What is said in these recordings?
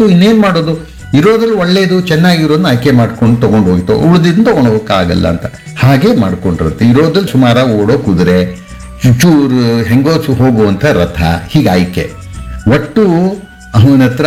ಆಯ್ತು ಇನ್ನೇನ್ ಮಾಡೋದು, ಇರೋದ್ರಲ್ಲಿ ಒಳ್ಳೇದು ಚೆನ್ನಾಗಿರೋದನ್ನ ಆಯ್ಕೆ ಮಾಡ್ಕೊಂಡು ತಗೊಂಡು ಹೋಗ್ತು, ಉಳಿದಿದ್ದು ತಗೊಂಡು ಹೋಗಕ್ಕಾಗಲ್ಲ ಅಂತ ಹಾಗೆ ಮಾಡ್ಕೊಂಡಿರುತ್ತೆ. ಇರೋದ್ರಲ್ಲಿ ಸುಮಾರ ಓಡೋ ಕುದುರೆ, ಚೂರು ಹೆಂಗೋ ಹೋಗುವಂತ ರಥ, ಹೀಗೆ ಆಯ್ಕೆ. ಒಟ್ಟು ಅವನ ಹತ್ರ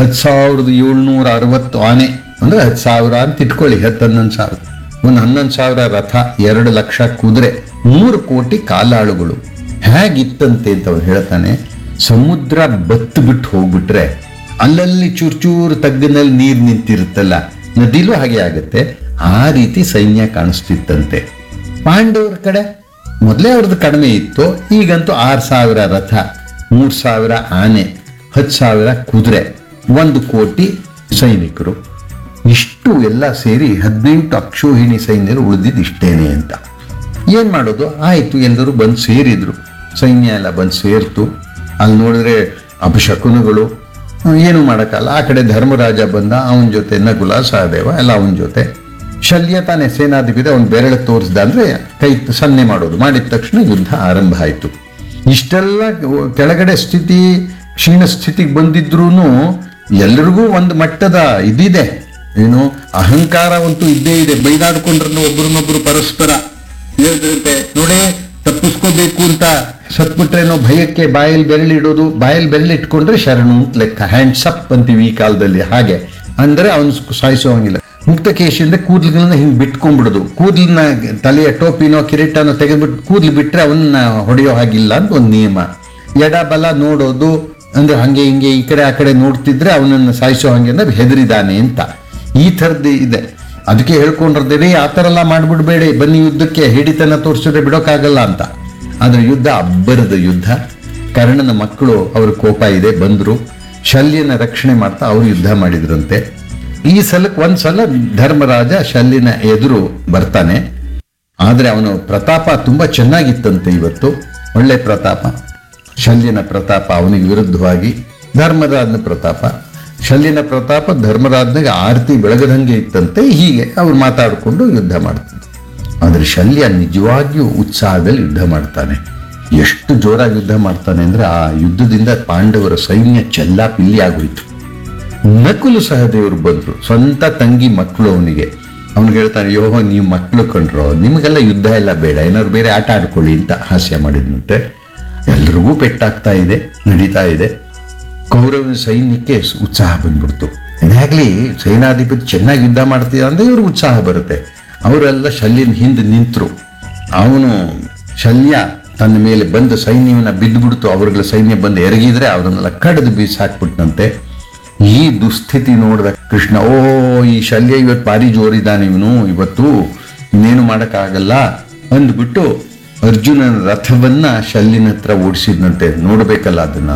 10,760 ಆನೆ, ಅಂದ್ರೆ 10,000 ಅಂತ ಇಟ್ಕೊಳ್ಳಿ, 10-11,000, ಒಂದು 11,000 ರಥ, 2 ಲಕ್ಷ ಕುದುರೆ, 3 ಕೋಟಿ ಕಾಲಾಳುಗಳು. ಹೇಗಿತ್ತಂತೆ ಅಂತ ಅವನು ಹೇಳ್ತಾನೆ, ಸಮುದ್ರ ಬತ್ತು ಬಿಟ್ಟು ಹೋಗ್ಬಿಟ್ರೆ ಅಲ್ಲಲ್ಲಿ ಚೂರು ತಗ್ಗಿನಲ್ಲಿ ನೀರು ನಿಂತಿರುತ್ತಲ್ಲ, ನದಿಲೂ ಹಾಗೆ ಆಗುತ್ತೆ, ಆ ರೀತಿ ಸೈನ್ಯ ಕಾಣಿಸ್ತಿತ್ತಂತೆ. ಪಾಂಡವರ ಕಡೆ ಮೊದಲೇ ಅವ್ರದ್ದು ಕಡಿಮೆ ಇತ್ತು, ಈಗಂತೂ 6,000 ರಥ, 3,000 ಆನೆ, 10,000 ಕುದುರೆ, 1 ಕೋಟಿ ಸೈನಿಕರು. ಇಷ್ಟು ಎಲ್ಲ ಸೇರಿ 18 ಅಕ್ಷೋಹಿಣಿ ಸೈನ್ಯರು ಉಳಿದಿದ್ದು ಇಷ್ಟೇನೆ ಅಂತ. ಏನ್ ಮಾಡೋದು, ಆಯ್ತು ಎಲ್ಲರೂ ಬಂದು ಸೇರಿದ್ರು, ಸೈನ್ಯ ಎಲ್ಲ ಬಂದು ಸೇರ್ತು. ಅಲ್ಲಿ ನೋಡಿದ್ರೆ ಅಪಶಕುನಗಳು, ಏನು ಮಾಡೋಕ್ಕಲ್ಲ. ಆ ಕಡೆ ಧರ್ಮರಾಜ ಬಂದ, ಅವನ ಜೊತೆ ನಕುಲ ಸಹದೇವ ಎಲ್ಲ ಅವನ ಜೊತೆ. ಶಲ್ಯ ತಾನೇ ಸೇನಾಧಿಪತಿ, ಅವನು ಬೆರಳು ತೋರಿಸ್ದ ಅಂದ್ರೆ ಕೈ ಸನ್ನೆ ಮಾಡೋದು, ಮಾಡಿದ ತಕ್ಷಣ ಯುದ್ಧ ಆರಂಭ ಆಯ್ತು. ಇಷ್ಟೆಲ್ಲ ಕೆಳಗಡೆ ಸ್ಥಿತಿ, ಕ್ಷೀಣ ಸ್ಥಿತಿಗೆ ಬಂದಿದ್ರು ಎಲ್ರಿಗೂ ಒಂದು ಮಟ್ಟದ ಇದಿದೆ, ಏನು ಅಹಂಕಾರವಂತೂ ಇದ್ದೇ ಇದೆ. ಬೈದಾಡ್ಕೊಂಡ್ರನ್ನು ಒಬ್ರನ್ನೊಬ್ರು ಪರಸ್ಪರ ಹೇಳ್ತಿರುತ್ತೆ, ನೋಡೇ ತಪ್ಪಿಸ್ಕೋಬೇಕು ಅಂತ ಸತ್ಬಿಟ್ರೇನೋ ಭಯಕ್ಕೆ ಬಾಯಲ್ಲಿ ಬೆರಳಿಡೋದು, ಬಾಯಲ್ಲಿ ಬೆರಳಿಟ್ಕೊಂಡ್ರೆ ಶರಣು ಅಂತ ಲೆಕ್ಕ, ಹ್ಯಾಂಡ್ಸ್ ಅಪ್ ಅಂತೀವಿ ಈ ಕಾಲದಲ್ಲಿ. ಹಾಗೆ ಅಂದ್ರೆ ಅವನು ಸಾಯಿಸೋಂಗಿಲ್ಲ. ಮುಕ್ತಕೇಶಿಯಿಂದ ಕೂದಲುಗಳನ್ನ ಹಿಂಗೆ ಬಿಟ್ಕೊಂಡ್ಬಿಡೋದು, ಕೂದಲನ್ನ ತಲೆಯ ಟೋಪಿನೋ ಕಿರೀಟನೋ ತೆಗೆದ್ಬಿಟ್ಟು ಕೂದಲು ಬಿಟ್ರೆ ಅವನ್ನ ಹೊಡೆಯೋ ಹಾಗಿಲ್ಲ ಅಂತ ಒಂದು ನಿಯಮ. ಎಡ ಬಲ ನೋಡೋದು ಅಂದ್ರೆ ಹಂಗೆ ಹಿಂಗೆ ಈ ಕಡೆ ಆ ಕಡೆ ನೋಡ್ತಿದ್ರೆ ಅವನನ್ನು ಸಾಯಿಸೋ ಹಂಗೆ ಅಂದ್ರೆ ಹೆದರಿದಾನೆ ಅಂತ, ಈ ಥರದ್ದು ಇದೆ. ಅದಕ್ಕೆ ಹೇಳ್ಕೊಂಡಿರ್ದೇನೆ ಆ ಥರ ಎಲ್ಲ ಮಾಡ್ಬಿಡ್ಬೇಡಿ, ಬನ್ನಿ ಯುದ್ಧಕ್ಕೆ, ಹಿಡಿತನ ತೋರಿಸಿದ್ರೆ ಬಿಡೋಕ್ಕಾಗಲ್ಲ ಅಂತ. ಆದ್ರೆ ಯುದ್ಧ ಅಬ್ಬರದ ಯುದ್ಧ. ಕರ್ಣನ ಮಕ್ಕಳು ಅವ್ರ ಕೋಪ ಇದೆ, ಬಂದ್ರು, ಶಲ್ಯನ ರಕ್ಷಣೆ ಮಾಡ್ತಾ ಅವ್ರು ಯುದ್ಧ ಮಾಡಿದ್ರಂತೆ. ಈ ಸಲಕ್ಕೆ ಒಂದ್ಸಲ ಧರ್ಮರಾಜ ಶಲ್ಯನ ಎದುರು ಬರ್ತಾನೆ. ಆದ್ರೆ ಅವನು ಪ್ರತಾಪ ತುಂಬಾ ಚೆನ್ನಾಗಿತ್ತಂತೆ, ಇವತ್ತು ಒಳ್ಳೆ ಪ್ರತಾಪ. ಶಲ್ಯನ ಪ್ರತಾಪ ಅವನಿಗೆ ವಿರುದ್ಧವಾಗಿ ಧರ್ಮರಾಜನ ಪ್ರತಾಪ, ಶಲ್ಯನ ಪ್ರತಾಪ ಧರ್ಮರಾಜನಿಗೆ ಆರತಿ ಬೆಳಗದಂಗೆ ಇತ್ತಂತೆ. ಹೀಗೆ ಅವ್ರು ಮಾತಾಡಿಕೊಂಡು ಯುದ್ಧ ಮಾಡ್ತಾರೆ. ಆದ್ರೆ ಶಲ್ಯ ನಿಜವಾಗಿಯೂ ಉತ್ಸಾಹದಲ್ಲಿ ಯುದ್ಧ ಮಾಡ್ತಾನೆ. ಎಷ್ಟು ಜೋರಾಗಿ ಯುದ್ಧ ಮಾಡ್ತಾನೆ ಅಂದ್ರೆ ಆ ಯುದ್ಧದಿಂದ ಪಾಂಡವರ ಸೈನ್ಯ ಚೆಲ್ಲಾಪಿಲ್ಲಿ ಆಗೋಯ್ತು. ನಕುಲು ಸಹದೇವರು ಬಂದ್ರು, ಸ್ವಂತ ತಂಗಿ ಮಕ್ಕಳು ಅವನಿಗೆ. ಅವ್ನಿಗೆ ಹೇಳ್ತಾನೆ, ಯೋಹೋ ನೀವು ಮಕ್ಕಳು ಕಂಡ್ರೋ, ನಿಮಗೆಲ್ಲ ಯುದ್ಧ ಎಲ್ಲ ಬೇಡ, ಏನಾದ್ರು ಬೇರೆ ಆಟ ಆಡ್ಕೊಳ್ಳಿ ಅಂತ ಹಾಸ್ಯ ಮಾಡಿದ್ನಂತೆ. ಎಲ್ರಿಗೂ ಪೆಟ್ಟಾಗ್ತಾ ಇದೆ, ನಡೀತಾ ಇದೆ. ಕೌರವನ ಸೈನ್ಯಕ್ಕೆ ಉತ್ಸಾಹ ಬಂದ್ಬಿಡ್ತು. ಏನಾಗ್ಲಿ ಸೇನಾಧಿಪತಿ ಚೆನ್ನಾಗಿ ಯುದ್ಧ ಮಾಡ್ತೀರ ಅಂದ್ರೆ ಇವ್ರಿಗೆ ಉತ್ಸಾಹ ಬರುತ್ತೆ. ಅವರೆಲ್ಲ ಶಲ್ಯನ ಹಿಂದೆ ನಿಂತರು. ಅವನು ಶಲ್ಯ ತನ್ನ ಮೇಲೆ ಬಂದ ಸೈನ್ಯವನ್ನ ಬಿದ್ದುಬಿಡ್ತು. ಅವ್ರಗಳ ಸೈನ್ಯ ಬಂದು ಎರಗಿದ್ರೆ ಅವರನ್ನೆಲ್ಲ ಕಡಿದು ಬೀಸಾಕ್ಬಿಟ್ನಂತೆ. ಈ ದುಸ್ಥಿತಿ ನೋಡಿದ ಕೃಷ್ಣ, ಓ ಈ ಶಲ್ಯ ಇವತ್ತು ಭಾರಿ ಜೋರಿದ್ದಾನೆ, ಇವನು ಇವತ್ತು ಇನ್ನೇನು ಮಾಡೋಕ್ಕಾಗಲ್ಲ ಅಂದ್ಬಿಟ್ಟು ಅರ್ಜುನನ ರಥವನ್ನ ಶಲ್ಯನ ಹತ್ರ ಓಡಿಸಿದ್ನಂತೆ. ನೋಡ್ಬೇಕಲ್ಲ ಅದನ್ನ.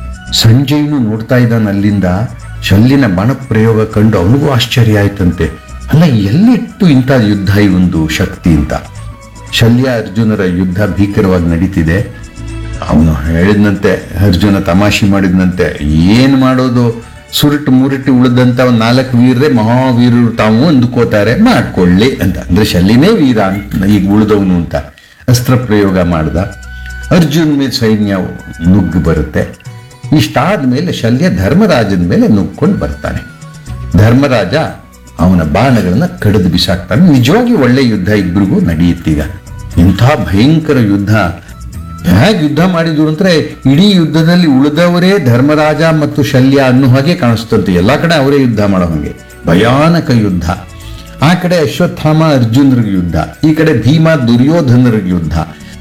ಸಂಜಯನು ನೋಡ್ತಾ ಇದ್ದಾನ ಅಲ್ಲಿಂದ. ಶಲ್ಯನ ಬಾಣ ಪ್ರಯೋಗ ಕಂಡು ಅವನಿಗೂ ಆಶ್ಚರ್ಯ ಆಯ್ತಂತೆ. ಅಲ್ಲ, ಎಲ್ಲಿಟ್ಟು ಇಂಥ ಯುದ್ಧ ಒಂದು ಶಕ್ತಿ ಅಂತ. ಶಲ್ಯ ಅರ್ಜುನರ ಯುದ್ಧ ಭೀಕರವಾಗಿ ನಡೀತಿದೆ. ಅವನು ಹೇಳಿದ್ನಂತೆ, ಅರ್ಜುನ ತಮಾಷೆ ಮಾಡಿದ್ನಂತೆ, ಏನ್ ಮಾಡೋದು, ಸುರುಟು ಮುರುಟಿ ಉಳಿದಂತ ಒಂದು 4 ವೀರರೇ ಮಹಾವೀರರು ತಾವು ಅಂದುಕೋತಾರೆ, ಮಾಡ್ಕೊಳ್ಳಿ ಅಂತ. ಅಂದ್ರೆ ಶಲ್ಯನೇ ವೀರ ಅಂತ ಈಗ ಉಳಿದವನು ಅಂತ ಅಸ್ತ್ರ ಪ್ರಯೋಗ ಮಾಡ್ದ. ಅರ್ಜುನ್ ಮೇಲೆ ಸೈನ್ಯ ನುಗ್ಗು ಬರುತ್ತೆ. ಇಷ್ಟಾದ್ಮೇಲೆ ಶಲ್ಯ ಧರ್ಮರಾಜನ ಮೇಲೆ ನುಗ್ಕೊಂಡು ಬರ್ತಾನೆ. ಧರ್ಮರಾಜ ಅವನ ಬಾಣಗಳನ್ನ ಕಡಿದು ಬಿಸಾಕ್ತಾನೆ. ನಿಜವಾಗಿ ಒಳ್ಳೆ ಯುದ್ಧ ಇಬ್ರಿಗೂ ನಡೆಯುತ್ತೀಗ. ಇಂಥ ಭಯಂಕರ ಯುದ್ಧ. ಹೇಗೆ ಯುದ್ಧ ಮಾಡಿದ್ರು ಅಂದ್ರೆ ಇಡೀ ಯುದ್ಧದಲ್ಲಿ ಉಳಿದವರೇ ಧರ್ಮರಾಜ ಮತ್ತು ಶಲ್ಯ ಅನ್ನೋ ಹಾಗೆ ಕಾಣಿಸ್ತಂತೆ. ಎಲ್ಲಾ ಕಡೆ ಅವರೇ ಯುದ್ಧ ಮಾಡೋ ಹಾಗೆ ಭಯಾನಕ ಯುದ್ಧ. ಆ ಕಡೆ ಅಶ್ವತ್ಥಾಮ ಅರ್ಜುನರಿಗೆ ಯುದ್ಧ, ಈ ಕಡೆ ಭೀಮ ದುರ್ಯೋಧನರಿಗೆ ಯುದ್ಧ,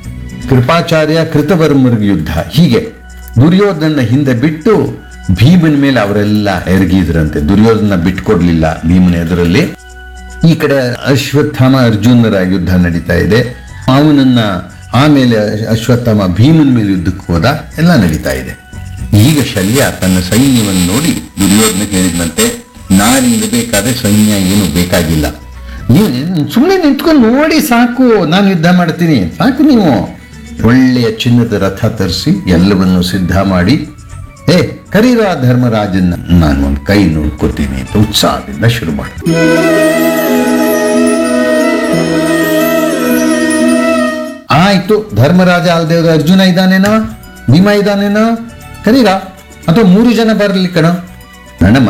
ಕೃಪಾಚಾರ್ಯ ಕೃತವರ್ಮರಿಗೆ ಯುದ್ಧ. ಹೀಗೆ ದುರ್ಯೋಧನ ಹಿಂದೆ ಬಿಟ್ಟು ಭೀಮನ ಮೇಲೆ ಅವರೆಲ್ಲ ಎರಗಿದ್ರಂತೆ. ದುರ್ಯೋಧನ ಬಿಟ್ಕೊಡ್ಲಿಲ್ಲ ಭೀಮನ ಎದುರಲ್ಲಿ. ಈ ಕಡೆ ಅಶ್ವತ್ಥಾಮ ಅರ್ಜುನರ ಯುದ್ಧ ನಡೀತಾ ಇದೆ. ಅವನನ್ನ ಆಮೇಲೆ ಅಶ್ವತ್ಥಾಮ ಭೀಮನ ಮೇಲೆ ಯುದ್ಧಕ್ಕೆ ಹೋದ. ಎಲ್ಲ ನಡೀತಾ ಇದೆ. ಈಗ ಶಲ್ಯ ತನ್ನ ಸೈನ್ಯವನ್ನು ನೋಡಿ ದುರ್ಯೋಧನ ಹೇಳಿದಂತೆ, ನಾನಿಂದ ಬೇಕಾದ್ರೆ ಸೈನ್ಯ ಏನು ಬೇಕಾಗಿಲ್ಲ, ನೀವು ಸುಮ್ಮನೆ ನಿಂತ್ಕೊಂಡು ನೋಡಿ ಸಾಕು, ನಾನು ಯುದ್ಧ ಮಾಡ್ತೀನಿ, ಸಾಕು. ನೀವು ಒಳ್ಳೆಯ ಚಿನ್ನದ ರಥ ತರಿಸಿ ಎಲ್ಲವನ್ನು ಸಿದ್ಧ ಮಾಡಿ, ಕರೀರೋ ಆ ಧರ್ಮರಾಜನ್ನ, ನಾನು ಒಂದು ಕೈ ನೋಡ್ಕೋತೀನಿ ಅಂತ ಉತ್ಸಾಹದಿಂದ ಶುರು ಮಾಡಿ. ಆಯ್ತು, ಧರ್ಮರಾಜ ಅಲ್ದೇ ಅರ್ಜುನ ಇದ್ದಾನೇನೋ, ಭೀಮ ಇದ್ದಾನೇನೋ, ಕರೀರಾ, ಅಥವಾ 3 ಜನ ಬರಲಿ ಕಣ. ನನ್ನ